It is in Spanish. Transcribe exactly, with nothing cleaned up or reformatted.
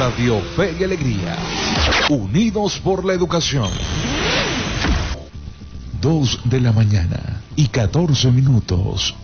Radio Fe y Alegría. Unidos por la educación. Dos de la mañana y catorce minutos.